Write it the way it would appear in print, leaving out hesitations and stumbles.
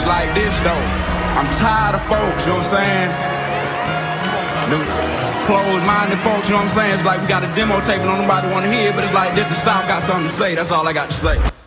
it's like this though. I'm tired of folks, you know what I'm saying? The closed-minded folks, you know what I'm saying? It's like we got a demo tape and nobody want to hear it, but it's like this, the South got something to say. That's all I got to say.